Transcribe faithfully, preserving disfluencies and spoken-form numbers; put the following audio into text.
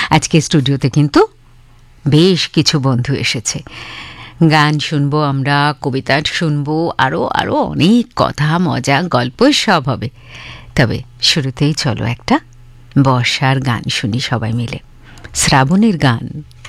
আজকে স্টুডিওতে কিন্তু বেশ কিছু বন্ধু এসেছে। গান শুনবো আমরা, কবিতা শুনবো, আরও আরও অনেক কথা, মজা, গল্প সব হবে। তবে শুরুতেই চলো একটা বর্ষার গান শুনি সবাই মিলে। শ্রাবণের গান।